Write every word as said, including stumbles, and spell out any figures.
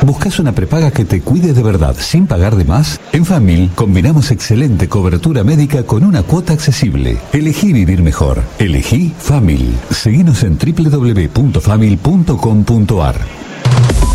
¿Buscas una prepaga que te cuide de verdad sin pagar de más? En Famil combinamos excelente cobertura médica con una cuota accesible. Elegí vivir mejor. Elegí Famil. Seguinos en doble u doble u doble u punto famil punto com punto ar.